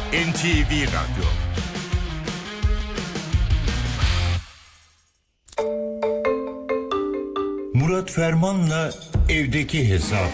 NTV Radyo. Murat Ferman'la evdeki hesap.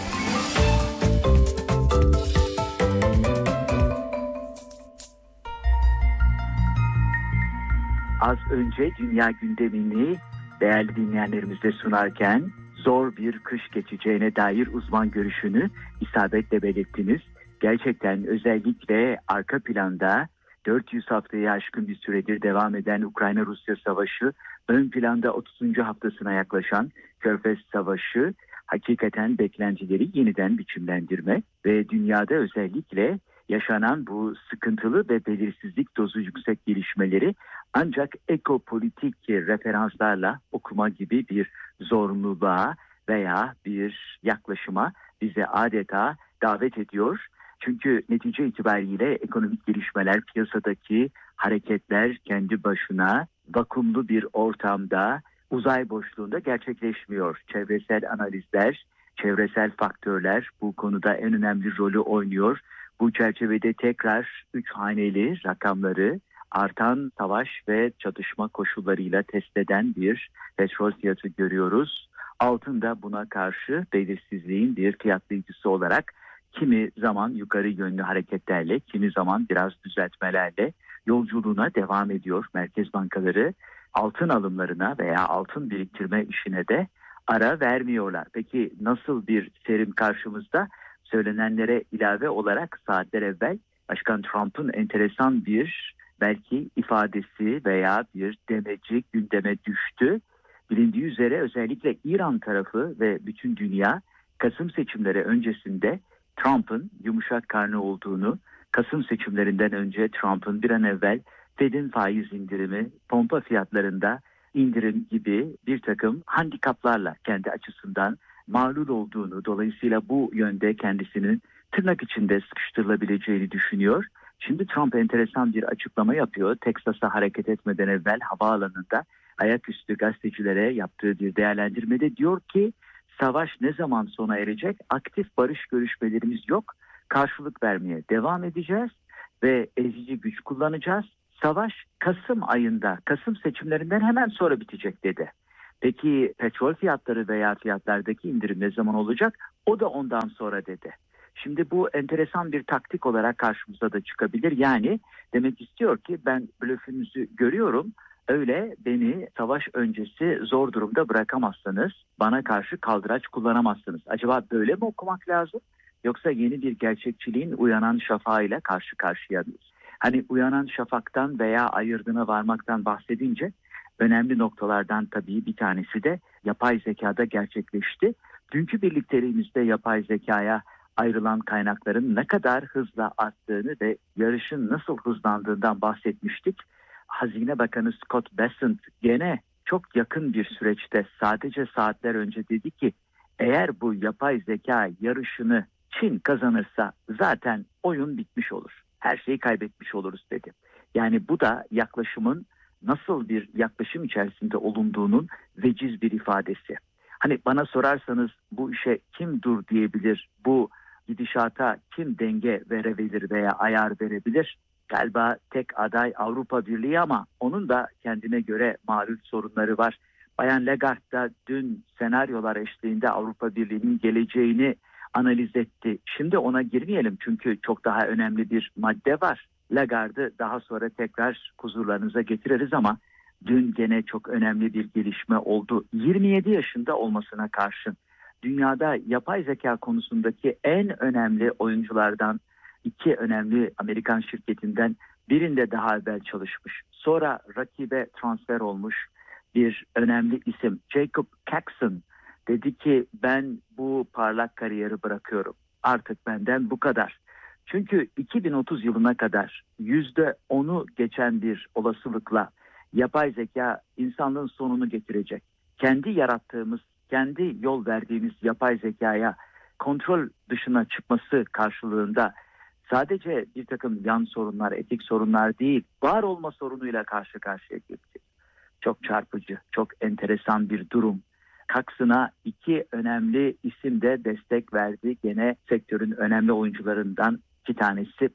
Az önce dünya gündemini değerli dinleyenlerimize sunarken zor bir kış geçeceğine dair uzman görüşünü isabetle belirttiniz. Gerçekten özellikle arka planda 400 haftayı aşkın bir süredir devam eden Ukrayna-Rusya savaşı, ön planda 30. haftasına yaklaşan Körfez Savaşı hakikaten beklentileri yeniden biçimlendirme ve dünyada özellikle yaşanan bu sıkıntılı ve belirsizlik dozu yüksek gelişmeleri ancak ekopolitik referanslarla okuma gibi bir zorunluluğa veya bir yaklaşıma bize adeta davet ediyor. Çünkü netice itibariyle ekonomik gelişmeler, piyasadaki hareketler kendi başına vakumlu bir ortamda, uzay boşluğunda gerçekleşmiyor. Çevresel analizler, çevresel faktörler bu konuda en önemli rolü oynuyor. Bu çerçevede tekrar 3 haneli rakamları artan savaş ve çatışma koşullarıyla test eden bir petrol fiyatı görüyoruz. Altın da buna karşı belirsizliğin bir fiyatlayıcısı olarak kimi zaman yukarı yönlü hareketlerle, kimi zaman biraz düzeltmelerle yolculuğuna devam ediyor. Merkez bankaları altın alımlarına veya altın biriktirme işine de ara vermiyorlar. Peki nasıl bir serim karşımızda? Söylenenlere ilave olarak saatler evvel Başkan Trump'ın enteresan bir belki ifadesi veya bir demeci gündeme düştü. Bilindiği üzere özellikle İran tarafı ve bütün dünya Kasım seçimleri öncesinde Trump'ın yumuşak karnı olduğunu, Kasım seçimlerinden önce Trump'ın bir an evvel Fed'in faiz indirimi, pompa fiyatlarında indirim gibi bir takım handikaplarla kendi açısından mağlul olduğunu, dolayısıyla bu yönde kendisinin tırnak içinde sıkıştırılabileceğini düşünüyor. Şimdi Trump enteresan bir açıklama yapıyor. Teksas'a hareket etmeden evvel havaalanında ayaküstü gazetecilere yaptığı bir değerlendirmede diyor ki savaş ne zaman sona erecek? Aktif barış görüşmelerimiz yok. Karşılık vermeye devam edeceğiz ve ezici güç kullanacağız. Savaş Kasım ayında, Kasım seçimlerinden hemen sonra bitecek dedi. Peki petrol fiyatları veya fiyatlardaki indirim ne zaman olacak? O da ondan sonra dedi. Şimdi bu enteresan bir taktik olarak karşımıza da çıkabilir. Yani demek istiyor ki ben blöfünüzü görüyorum. Öyle beni savaş öncesi zor durumda bırakamazsınız. Bana karşı kaldıraç kullanamazsınız. Acaba böyle mi okumak lazım? Yoksa yeni bir gerçekçiliğin uyanan şafağıyla karşı karşıya mıyız? Hani uyanan şafaktan veya ayırdına varmaktan bahsedince önemli noktalardan tabii bir tanesi de yapay zekada gerçekleşti. Dünkü birlikteliğimizde yapay zekaya ayrılan kaynakların ne kadar hızla arttığını ve yarışın nasıl hızlandığından bahsetmiştik. Hazine Bakanı Scott Bessent gene çok yakın bir süreçte sadece saatler önce dedi ki eğer bu yapay zeka yarışını Çin kazanırsa zaten oyun bitmiş olur. Her şeyi kaybetmiş oluruz dedi. Yani bu da yaklaşımın nasıl bir yaklaşım içerisinde olunduğunun veciz bir ifadesi. Hani bana sorarsanız bu işe kim dur diyebilir, bu gidişata kim denge verebilir veya ayar verebilir? Galiba tek aday Avrupa Birliği ama onun da kendine göre malum sorunları var. Bayan Lagarde da dün senaryolar eşliğinde Avrupa Birliği'nin geleceğini analiz etti. Şimdi ona girmeyelim çünkü çok daha önemli bir madde var. Lagarde'ı daha sonra tekrar huzurlarınıza getiririz ama dün gene çok önemli bir gelişme oldu. 27 yaşında olmasına karşın dünyada yapay zeka konusundaki en önemli oyunculardan 2 önemli Amerikan şirketinden birinde daha evvel çalışmış. Sonra rakibe transfer olmuş bir önemli isim Jacob Caxon dedi ki ben bu parlak kariyeri bırakıyorum. Artık benden bu kadar. Çünkü 2030 yılına kadar %10'u geçen bir olasılıkla yapay zeka insanlığın sonunu getirecek. Kendi yarattığımız, kendi yol verdiğimiz yapay zekaya kontrol dışına çıkması karşılığında sadece bir takım yan sorunlar, etik sorunlar değil, var olma sorunuyla karşı karşıya geleceğiz. Çok çarpıcı, çok enteresan bir durum. Caxon'a 2 önemli isim de destek verdi. Gene sektörün önemli oyuncularından 2 tanesi.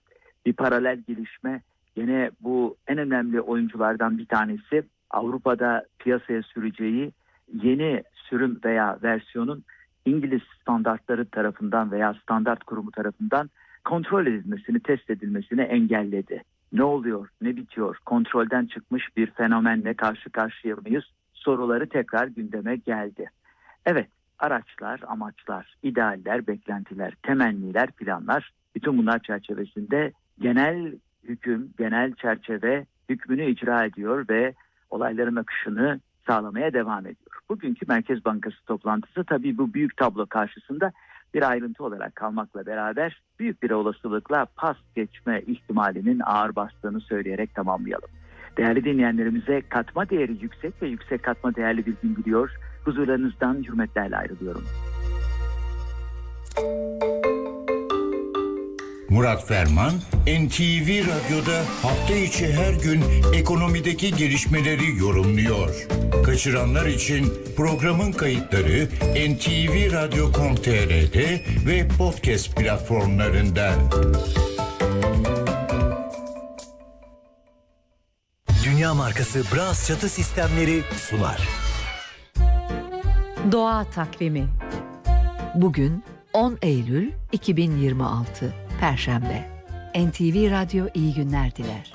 bir paralel gelişme. Yine bu en önemli oyunculardan bir tanesi Avrupa'da piyasaya süreceği yeni sürüm veya versiyonun İngiliz standartları tarafından veya standart kurumu tarafından kontrol edilmesini, test edilmesini engelledi. Ne oluyor, ne bitiyor, kontrolden çıkmış bir fenomenle karşı karşıya mıyız? Soruları tekrar gündeme geldi. Evet, araçlar, amaçlar, idealler, beklentiler, temenniler, planlar, bütün bunlar çerçevesinde genel hüküm, genel çerçeve hükmünü icra ediyor ve olayların akışını sağlamaya devam ediyor. Bugünkü Merkez Bankası toplantısı tabii bu büyük tablo karşısında bir ayrıntı olarak kalmakla beraber büyük bir olasılıkla pas geçme ihtimalinin ağır bastığını söyleyerek tamamlayalım. Değerli dinleyenlerimize katma değeri yüksek ve yüksek katma değerli bir gün diliyor. Huzurlarınızdan hürmetlerle ayrılıyorum. Murat Ferman, NTV Radyo'da hafta içi her gün ekonomideki gelişmeleri yorumluyor. Kaçıranlar için programın kayıtları ntvradio.com.tr'de ve podcast platformlarında. Dünya markası Bras çatı sistemleri sunar. Doğa takvimi. Bugün 10 Eylül 2026 Perşembe. NTV Radyo iyi günler diler.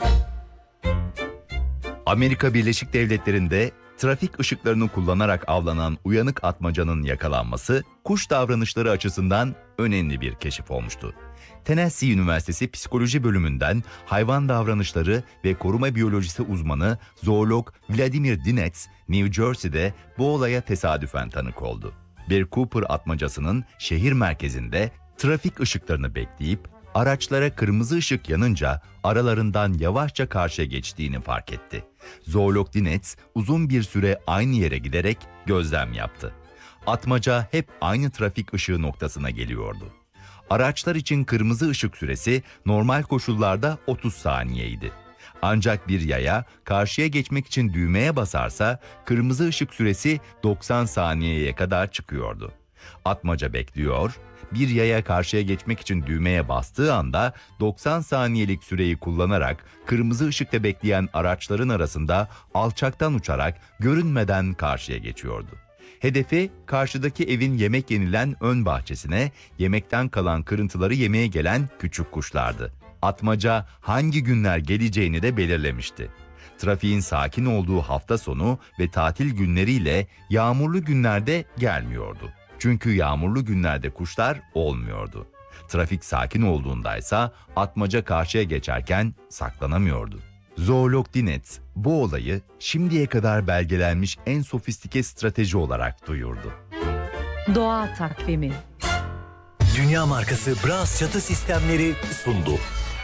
Amerika Birleşik Devletleri'nde trafik ışıklarını kullanarak avlanan uyanık atmacanın yakalanması kuş davranışları açısından önemli bir keşif olmuştu. Tennessee Üniversitesi Psikoloji Bölümünden hayvan davranışları ve koruma biyolojisi uzmanı zoolog Vladimir Dinets, New Jersey'de bu olaya tesadüfen tanık oldu. Bir Cooper atmacasının şehir merkezinde trafik ışıklarını bekleyip araçlara kırmızı ışık yanınca aralarından yavaşça karşıya geçtiğini fark etti. Zoolog Dinets uzun bir süre aynı yere giderek gözlem yaptı. Atmaca hep aynı trafik ışığı noktasına geliyordu. Araçlar için kırmızı ışık süresi normal koşullarda 30 saniyeydi. Ancak bir yaya karşıya geçmek için düğmeye basarsa kırmızı ışık süresi 90 saniyeye kadar çıkıyordu. Atmaca bekliyor, bir yaya karşıya geçmek için düğmeye bastığı anda 90 saniyelik süreyi kullanarak kırmızı ışıkta bekleyen araçların arasında alçaktan uçarak görünmeden karşıya geçiyordu. Hedefi karşıdaki evin yemek yenilen ön bahçesine yemekten kalan kırıntıları yemeye gelen küçük kuşlardı. Atmaca hangi günler geleceğini de belirlemişti. Trafiğin sakin olduğu hafta sonu ve tatil günleriyle yağmurlu günlerde gelmiyordu. Çünkü yağmurlu günlerde kuşlar olmuyordu. Trafik sakin olduğundaysa atmaca karşıya geçerken saklanamıyordu. Zoolog Dinets bu olayı şimdiye kadar belgelenmiş en sofistike strateji olarak duyurdu. Doğa takvimi. Dünya markası Bras çatı sistemleri sundu.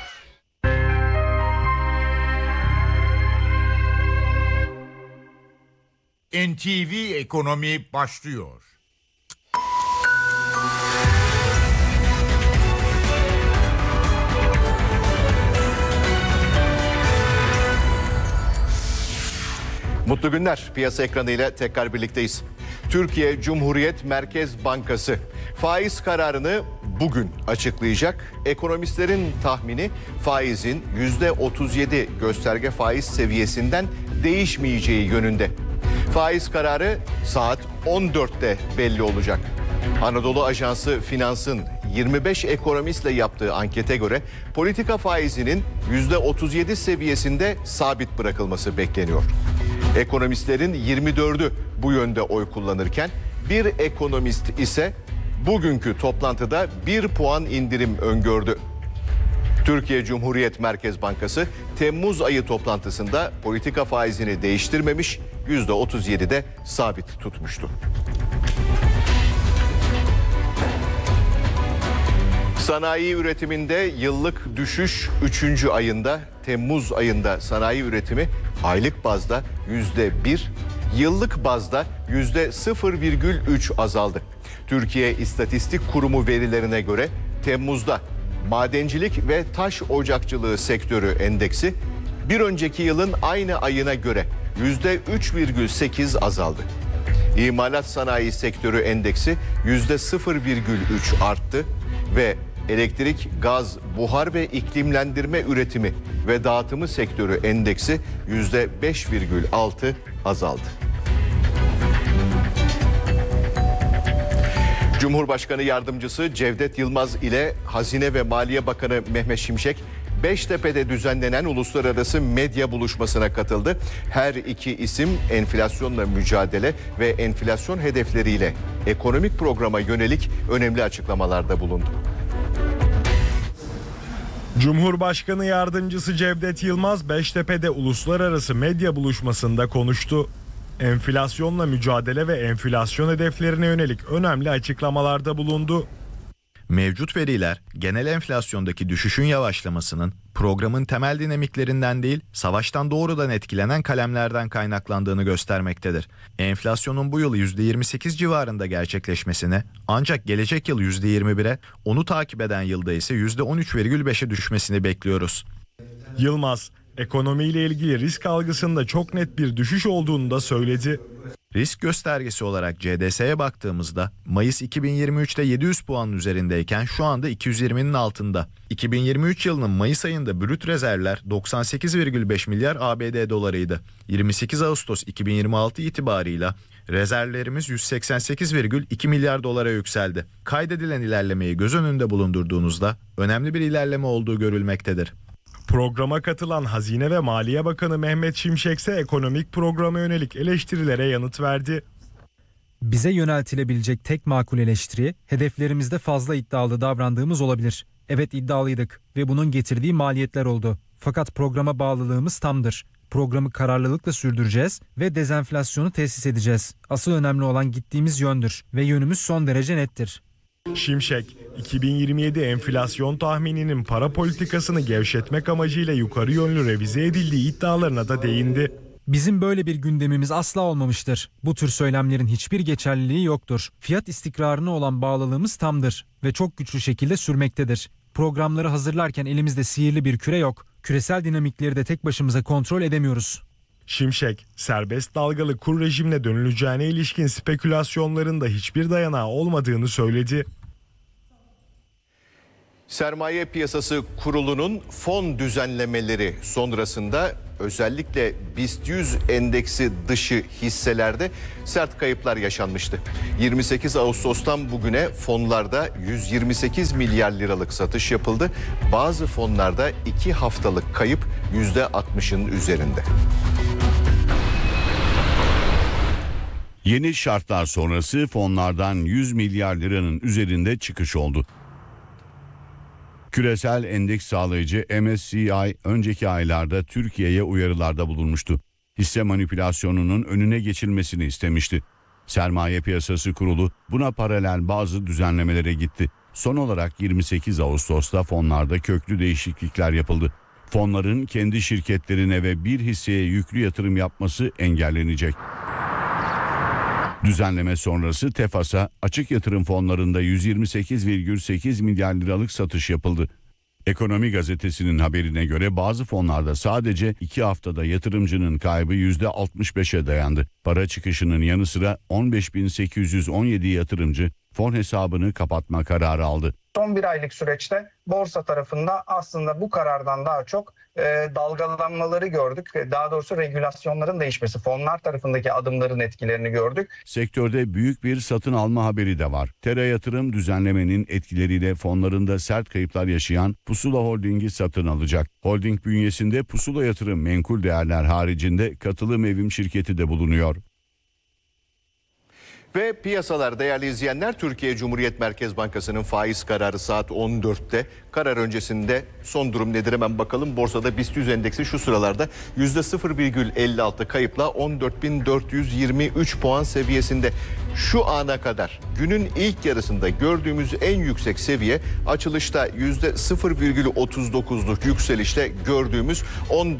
NTV Ekonomi başlıyor. Mutlu günler. Piyasa ekranıyla tekrar birlikteyiz. Türkiye Cumhuriyet Merkez Bankası faiz kararını bugün açıklayacak. Ekonomistlerin tahmini faizin %37 gösterge faiz seviyesinden değişmeyeceği yönünde. Faiz kararı saat 14'te belli olacak. Anadolu Ajansı Finans'ın 25 ekonomistle yaptığı ankete göre politika faizinin %37 seviyesinde sabit bırakılması bekleniyor. Ekonomistlerin 24'ü bu yönde oy kullanırken bir ekonomist ise bugünkü toplantıda 1 puan indirim öngördü. Türkiye Cumhuriyet Merkez Bankası Temmuz ayı toplantısında politika faizini değiştirmemiş, %37'de sabit tutmuştu. Sanayi üretiminde yıllık düşüş 3. ayında, Temmuz ayında sanayi üretimi aylık bazda %1, yıllık bazda %0,3 azaldı. Türkiye İstatistik Kurumu verilerine göre Temmuz'da madencilik ve taş ocakçılığı sektörü endeksi bir önceki yılın aynı ayına göre %3,8 azaldı. İmalat sanayi sektörü endeksi %0,3 arttı ve elektrik, gaz, buhar ve iklimlendirme üretimi ve dağıtımı sektörü endeksi %5,6 azaldı. Cumhurbaşkanı Yardımcısı Cevdet Yılmaz ile Hazine ve Maliye Bakanı Mehmet Şimşek, Beştepe'de düzenlenen uluslararası medya buluşmasına katıldı. Her iki isim enflasyonla mücadele ve enflasyon hedefleriyle ekonomik programa yönelik önemli açıklamalarda bulundu. Cumhurbaşkanı Yardımcısı Cevdet Yılmaz, Beştepe'de uluslararası medya buluşmasında konuştu. Enflasyonla mücadele ve enflasyon hedeflerine yönelik önemli açıklamalarda bulundu. Mevcut veriler genel enflasyondaki düşüşün yavaşlamasının programın temel dinamiklerinden değil, savaştan doğrudan etkilenen kalemlerden kaynaklandığını göstermektedir. Enflasyonun bu yıl %28 civarında gerçekleşmesine, ancak gelecek yıl %21'e, onu takip eden yılda ise %13,5'e düşmesini bekliyoruz. Yılmaz, ekonomiyle ilgili risk algısında çok net bir düşüş olduğunu da söyledi. Risk göstergesi olarak CDS'ye baktığımızda Mayıs 2023'te 700 puanın üzerindeyken şu anda 220'nin altında. 2023 yılının Mayıs ayında brüt rezervler 98,5 milyar ABD dolarıydı. 28 Ağustos 2026 itibarıyla rezervlerimiz 188,2 milyar dolara yükseldi. Kaydedilen ilerlemeyi göz önünde bulundurduğunuzda önemli bir ilerleme olduğu görülmektedir. Programa katılan Hazine ve Maliye Bakanı Mehmet Şimşek ise ekonomik programa yönelik eleştirilere yanıt verdi. Bize yöneltilebilecek tek makul eleştiri, hedeflerimizde fazla iddialı davrandığımız olabilir. Evet, iddialıydık ve bunun getirdiği maliyetler oldu. Fakat programa bağlılığımız tamdır. Programı kararlılıkla sürdüreceğiz ve dezenflasyonu tesis edeceğiz. Asıl önemli olan gittiğimiz yöndür ve yönümüz son derece nettir. Şimşek, 2027 enflasyon tahmininin para politikasını gevşetmek amacıyla yukarı yönlü revize edildiği iddialarına da değindi. Bizim böyle bir gündemimiz asla olmamıştır. Bu tür söylemlerin hiçbir geçerliliği yoktur. Fiyat istikrarına olan bağlılığımız tamdır ve çok güçlü şekilde sürmektedir. Programları hazırlarken elimizde sihirli bir küre yok. Küresel dinamikleri de tek başımıza kontrol edemiyoruz. Şimşek, serbest dalgalı kur rejimine dönüleceğine ilişkin spekülasyonların da hiçbir dayanağı olmadığını söyledi. Sermaye Piyasası Kurulu'nun fon düzenlemeleri sonrasında özellikle BIST 100 endeksi dışı hisselerde sert kayıplar yaşanmıştı. 28 Ağustos'tan bugüne fonlarda 128 milyar liralık satış yapıldı. Bazı fonlarda 2 haftalık kayıp %60'ın üzerinde. Yeni şartlar sonrası fonlardan 100 milyar liranın üzerinde çıkış oldu. Küresel endeks sağlayıcı MSCI önceki aylarda Türkiye'ye uyarılarda bulunmuştu. Hisse manipülasyonunun önüne geçilmesini istemişti. Sermaye Piyasası Kurulu buna paralel bazı düzenlemelere gitti. Son olarak 28 Ağustos'ta fonlarda köklü değişiklikler yapıldı. Fonların kendi şirketlerine ve bir hisseye yüklü yatırım yapması engellenecek. Düzenleme sonrası TEFAS'a açık yatırım fonlarında 128,8 milyar liralık satış yapıldı. Ekonomi Gazetesi'nin haberine göre bazı fonlarda sadece 2 haftada yatırımcının kaybı %65'e dayandı. Para çıkışının yanı sıra 15.817 yatırımcı fon hesabını kapatma kararı aldı. Son bir aylık süreçte borsa tarafında aslında bu karardan daha çok dalgalanmaları gördük. Daha doğrusu regülasyonların değişmesi, fonlar tarafındaki adımların etkilerini gördük. Sektörde büyük bir satın alma haberi de var. Tera Yatırım düzenlemenin etkileriyle fonlarında sert kayıplar yaşayan Pusula Holding'i satın alacak. Holding bünyesinde Pusula Yatırım menkul değerler haricinde katılım evim şirketi de bulunuyor. Ve piyasalar değerli izleyenler, Türkiye Cumhuriyet Merkez Bankası'nın faiz kararı saat 14'te. Karar öncesinde son durum nedir hemen bakalım. Borsada BIST 100 endeksi şu sıralarda %0,56 kayıpla 14.423 puan seviyesinde. Şu ana kadar günün ilk yarısında gördüğümüz en yüksek seviye açılışta %0,39'luk yükselişte gördüğümüz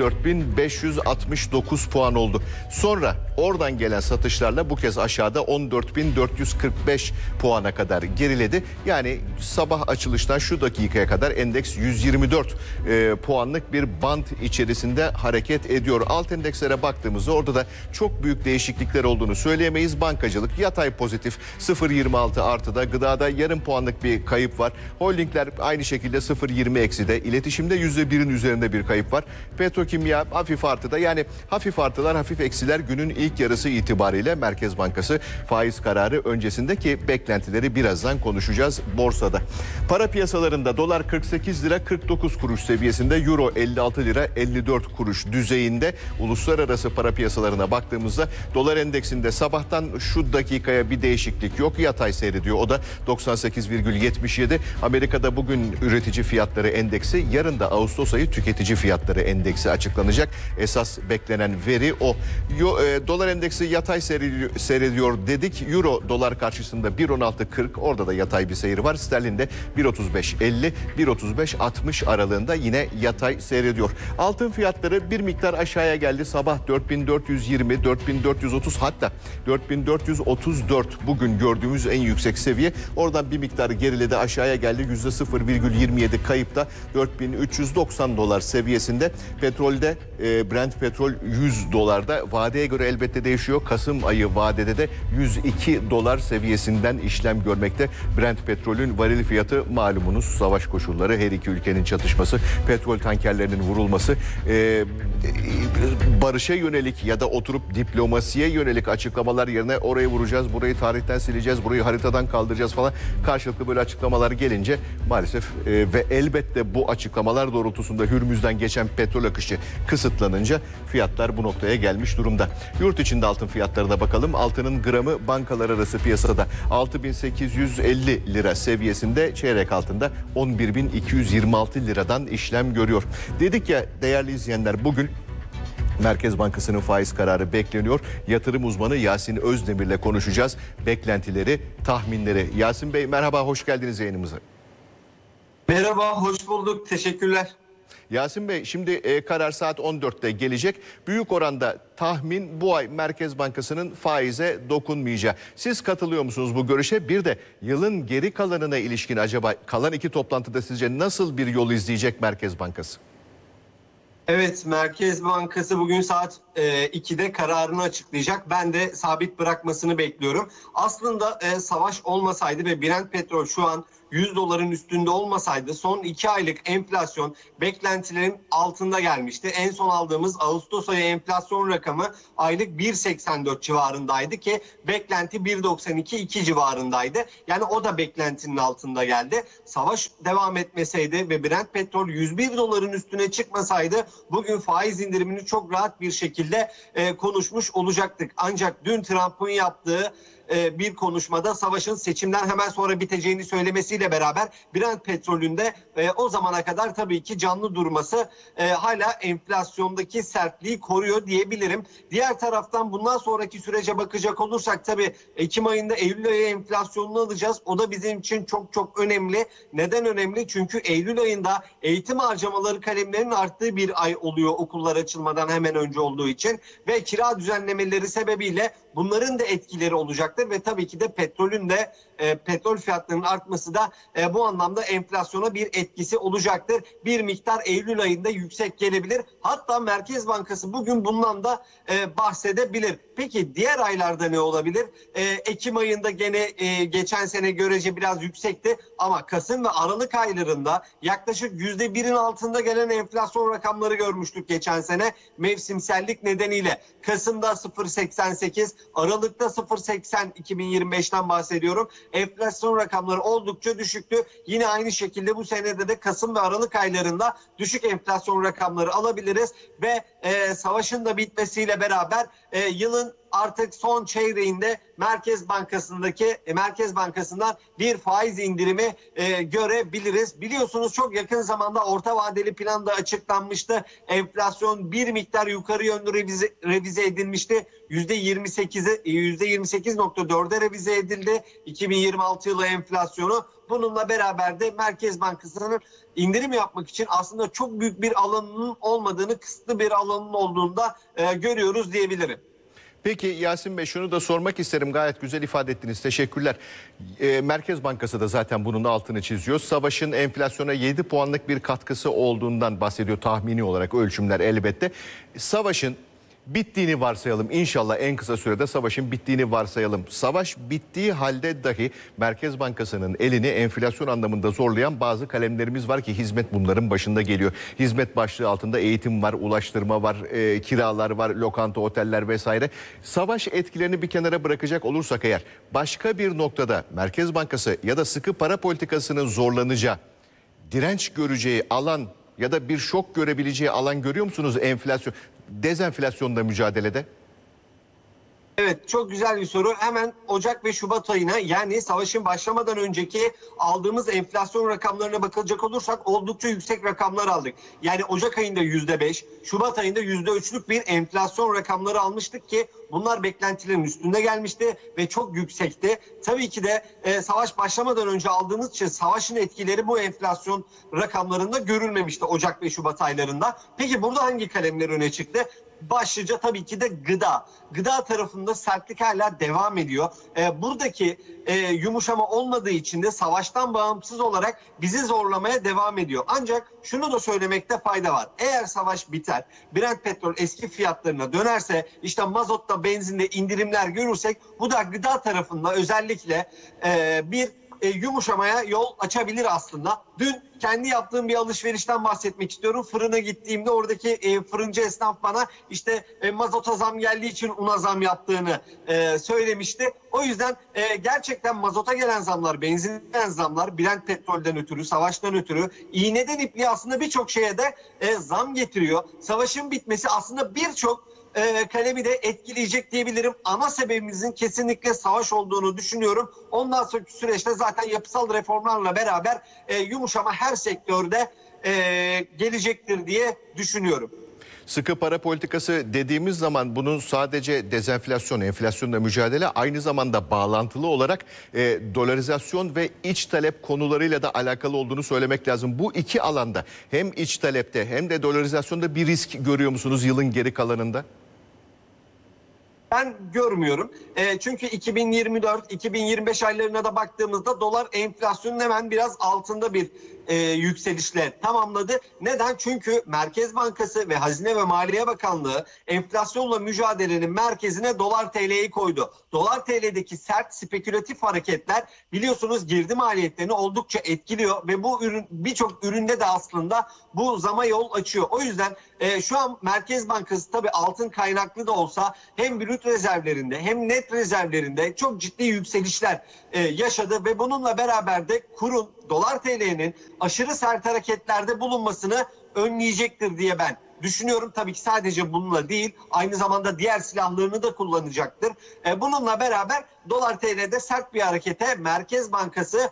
14.569 puan oldu. Sonra oradan gelen satışlarla bu kez aşağıda 14.000 44.445 puana kadar geriledi. Yani sabah açılıştan şu dakikaya kadar endeks 124 puanlık bir band içerisinde hareket ediyor. Alt endekslere baktığımızda orada da çok büyük değişiklikler olduğunu söyleyemeyiz. Bankacılık yatay pozitif 0.26 artıda, gıdada yarım puanlık bir kayıp var. Holdingler aynı şekilde 0.20 ekside, iletişimde %1'in üzerinde bir kayıp var. Petrokimya hafif artıda, yani hafif artılar hafif eksiler günün ilk yarısı itibariyle. Merkez Bankası faiz kararı öncesindeki beklentileri birazdan konuşacağız borsada. Para piyasalarında dolar 48 lira 49 kuruş seviyesinde, euro 56 lira 54 kuruş düzeyinde. Uluslararası para piyasalarına baktığımızda dolar endeksinde sabahtan şu dakikaya bir değişiklik yok. Yatay seyrediyor. O da 98,77. Amerika'da bugün üretici fiyatları endeksi, yarın da Ağustos ayı tüketici fiyatları endeksi açıklanacak. Esas beklenen veri o. Dolar endeksi yatay seyrediyor dedik. Euro dolar karşısında 1.16.40, orada da yatay bir seyir var. Sterlinde 1.35.50, 1.35.60 aralığında yine yatay seyrediyor. Altın fiyatları bir miktar aşağıya geldi. Sabah 4.420, 4.430, hatta 4.434 bugün gördüğümüz en yüksek seviye. Oradan bir miktar geriledi, aşağıya geldi. %0,27 kayıpta 4.390 dolar seviyesinde. Petrolde Brent petrol 100 dolarda. Vadeye göre elbette değişiyor. Kasım ayı vadede de 102 dolar seviyesinden işlem görmekte. Brent petrolün varil fiyatı malumunuz, savaş koşulları, her iki ülkenin çatışması, petrol tankerlerinin vurulması, barışa yönelik ya da oturup diplomasiye yönelik açıklamalar yerine orayı vuracağız, burayı tarihten sileceğiz, burayı haritadan kaldıracağız falan, karşılıklı böyle açıklamalar gelince maalesef ve elbette bu açıklamalar doğrultusunda Hürmüz'den geçen petrol akışı kısıtlanınca fiyatlar bu noktaya gelmiş durumda. Yurt içinde altın fiyatlarına bakalım. Altının gramı bankalar arası piyasada 6.850 lira seviyesinde, çeyrek altında 11.226 liradan işlem görüyor. Dedik ya değerli izleyenler, bugün Merkez Bankası'nın faiz kararı bekleniyor. Yatırım uzmanı Yasin Özdemir'le konuşacağız. Beklentileri, tahminleri. Yasin Bey merhaba, hoş geldiniz yayınımıza. Merhaba, hoş bulduk. Teşekkürler. Yasin Bey, şimdi karar saat 14'te gelecek. Büyük oranda tahmin bu ay Merkez Bankası'nın faize dokunmayacağı. Siz katılıyor musunuz bu görüşe? Bir de yılın geri kalanına ilişkin acaba kalan iki toplantıda sizce nasıl bir yol izleyecek Merkez Bankası? Evet, Merkez Bankası bugün saat 2'de kararını açıklayacak. Ben de sabit bırakmasını bekliyorum. Aslında savaş olmasaydı ve Brent petrol şu an 100 doların üstünde olmasaydı son 2 aylık enflasyon beklentilerin altında gelmişti. En son aldığımız Ağustos ayı enflasyon rakamı aylık 1.84 civarındaydı ki beklenti 1.92-2 civarındaydı. Yani o da beklentinin altında geldi. Savaş devam etmeseydi ve Brent petrol 101 doların üstüne çıkmasaydı bugün faiz indirimini çok rahat bir şekilde konuşmuş olacaktık. Ancak dün Trump'ın yaptığı bir konuşmada savaşın seçimden hemen sonra biteceğini söylemesiyle beraber Brent petrolünde o zamana kadar tabii ki canlı durması hala enflasyondaki sertliği koruyor diyebilirim. Diğer taraftan bundan sonraki sürece bakacak olursak tabii Ekim ayında Eylül ayı enflasyonunu alacağız. O da bizim için çok çok önemli. Neden önemli? Çünkü Eylül ayında eğitim harcamaları kalemlerinin arttığı bir ay oluyor okullar açılmadan hemen önce olduğu için ve kira düzenlemeleri sebebiyle bunların da etkileri olacaktır ve tabii ki de petrolün de petrol fiyatlarının artması da bu anlamda enflasyona bir etkisi olacaktır. Bir miktar Eylül ayında yüksek gelebilir. Hatta Merkez Bankası bugün bundan da bahsedebilir. Peki diğer aylarda ne olabilir? Ekim ayında gene geçen sene görece biraz yüksekti ama Kasım ve Aralık aylarında yaklaşık %1'in altında gelen enflasyon rakamları görmüştük geçen sene mevsimsellik nedeniyle. Kasım'da 0.88, Aralık'ta 0.80, 2025'ten bahsediyorum. Enflasyon rakamları oldukça düşüktü. Yine aynı şekilde bu senede de Kasım ve Aralık aylarında düşük enflasyon rakamları alabiliriz ve savaşın da bitmesiyle beraber yılın artık son çeyreğinde Merkez Bankası'ndan bir faiz indirimi görebiliriz. Biliyorsunuz çok yakın zamanda orta vadeli plan da açıklanmıştı. Enflasyon bir miktar yukarı yönlü revize edilmişti. %28.4'e revize edildi 2026 yılı enflasyonu. Bununla beraber de Merkez Bankası'nın indirim yapmak için aslında çok büyük bir alanının olmadığını, kısıtlı bir alanının olduğunu da görüyoruz diyebilirim. Peki Yasin Bey, şunu da sormak isterim. Gayet güzel ifade ettiniz. Teşekkürler. Merkez Bankası da zaten bunun altını çiziyor. Savaşın enflasyona 7 puanlık bir katkısı olduğundan bahsediyor tahmini olarak, ölçümler elbette. Savaşın bittiğini varsayalım. İnşallah en kısa sürede savaşın bittiğini varsayalım. Savaş bittiği halde dahi Merkez Bankası'nın elini enflasyon anlamında zorlayan bazı kalemlerimiz var ki hizmet bunların başında geliyor. Hizmet başlığı altında eğitim var, ulaştırma var, kiralar var, lokanta, oteller vesaire. Savaş etkilerini bir kenara bırakacak olursak eğer başka bir noktada Merkez Bankası ya da sıkı para politikasının zorlanacağı, direnç göreceği alan ya da bir şok görebileceği alan görüyor musunuz dezenflasyonla mücadelede? Evet, çok güzel bir soru. Hemen Ocak ve Şubat ayına, yani savaşın başlamadan önceki aldığımız enflasyon rakamlarına bakılacak olursak oldukça yüksek rakamlar aldık. Yani Ocak ayında %5, Şubat ayında %3'lük bir enflasyon rakamları almıştık ki bunlar beklentilerin üstünde gelmişti ve çok yüksekti. Tabii ki de savaş başlamadan önce aldığımız için savaşın etkileri bu enflasyon rakamlarında görülmemişti Ocak ve Şubat aylarında. Peki burada hangi kalemler öne çıktı? Başlıca tabii ki de gıda. Gıda tarafında sertlik hala devam ediyor. Buradaki yumuşama olmadığı için de savaştan bağımsız olarak bizi zorlamaya devam ediyor. Ancak şunu da söylemekte fayda var. Eğer savaş biter, Brent petrol eski fiyatlarına dönerse, işte mazotta, benzinde indirimler görürsek, bu da gıda tarafında özellikle bir yumuşamaya yol açabilir aslında. Dün kendi yaptığım bir alışverişten bahsetmek istiyorum. Fırına gittiğimde oradaki fırıncı esnaf bana işte mazota zam geldiği için una zam yaptığını söylemişti. O yüzden gerçekten mazota gelen zamlar, benzine gelen zamlar, Brent petrolden ötürü, savaştan ötürü, iğneden ipliğe aslında birçok şeye de zam getiriyor. Savaşın bitmesi aslında birçok kalemi de etkileyecek diyebilirim. Ana sebebimizin kesinlikle savaş olduğunu düşünüyorum. Ondan sonraki süreçte zaten yapısal reformlarla beraber yumuşama her sektörde gelecektir diye düşünüyorum. Sıkı para politikası dediğimiz zaman bunun sadece dezenflasyon, enflasyonla mücadele, aynı zamanda bağlantılı olarak dolarizasyon ve iç talep konularıyla da alakalı olduğunu söylemek lazım. Bu iki alanda hem iç talepte hem de dolarizasyonda bir risk görüyor musunuz yılın geri kalanında? Ben görmüyorum. Çünkü 2024-2025 aylarına da baktığımızda dolar enflasyonun hemen biraz altında bir yükselişle tamamladı. Neden? Çünkü Merkez Bankası ve Hazine ve Maliye Bakanlığı enflasyonla mücadelenin merkezine dolar TL'yi koydu. Dolar TL'deki sert spekülatif hareketler biliyorsunuz girdi maliyetlerini oldukça etkiliyor ve bu ürün birçok üründe de aslında bu zama yol açıyor. O yüzden şu an Merkez Bankası tabii altın kaynaklı da olsa hem brüt rezervlerinde hem net rezervlerinde çok ciddi yükselişler yaşadı ve bununla beraber de kurun, dolar TL'nin aşırı sert hareketlerde bulunmasını önleyecektir diye ben düşünüyorum. Tabii ki sadece bununla değil, aynı zamanda diğer silahlarını da kullanacaktır. Bununla beraber dolar TL'de sert bir harekete Merkez Bankası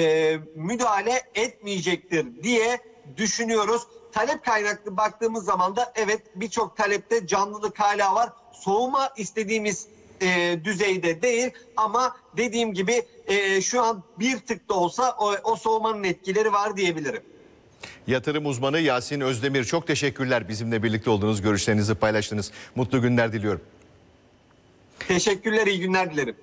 müdahale etmeyecektir diye düşünüyoruz. Talep kaynaklı baktığımız zaman da evet, birçok talepte canlılık hala var. Soğuma istediğimiz düzeyde değil ama dediğim gibi şu an bir tık da olsa o soğumanın etkileri var diyebilirim. Yatırım uzmanı Yasin Özdemir, çok teşekkürler bizimle birlikte olduğunuz, görüşlerinizi paylaştınız. Mutlu günler diliyorum. Teşekkürler, iyi günler dilerim.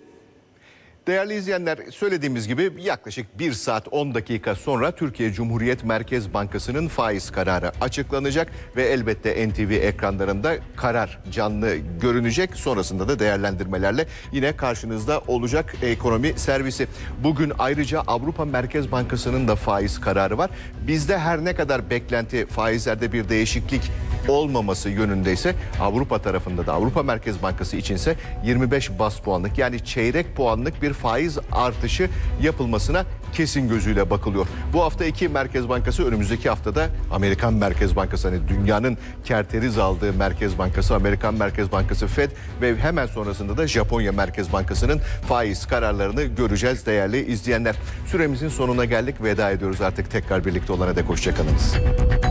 Değerli izleyenler, söylediğimiz gibi yaklaşık 1 saat 10 dakika sonra Türkiye Cumhuriyet Merkez Bankası'nın faiz kararı açıklanacak ve elbette NTV ekranlarında karar canlı görünecek. Sonrasında da değerlendirmelerle yine karşınızda olacak ekonomi servisi. Bugün ayrıca Avrupa Merkez Bankası'nın da faiz kararı var. Bizde her ne kadar beklenti faizlerde bir değişiklik olmaması yönündeyse, Avrupa tarafında da Avrupa Merkez Bankası içinse 25 bas puanlık, yani çeyrek puanlık bir faiz artışı yapılmasına kesin gözüyle bakılıyor. Bu hafta iki Merkez Bankası, önümüzdeki haftada Amerikan Merkez Bankası, hani dünyanın kerteriz aldığı Merkez Bankası, Amerikan Merkez Bankası Fed ve hemen sonrasında da Japonya Merkez Bankası'nın faiz kararlarını göreceğiz değerli izleyenler. Süremizin sonuna geldik, veda ediyoruz artık. Tekrar birlikte olana dek hoşça kalınız.